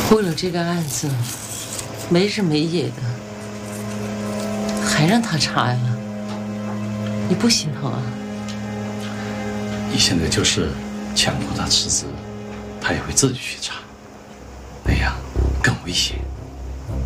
为了这个案子，没日没夜的，还让他查呀？你不心疼啊？ 你现在就是强迫他辞职，他也会自己去查，那样更危险。